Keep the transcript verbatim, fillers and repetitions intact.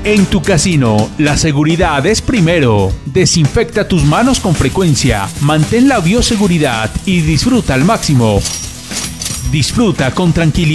En tu casino, la seguridad es primero. Desinfecta tus manos con frecuencia, mantén la bioseguridad y disfruta al máximo. Disfruta con tranquilidad.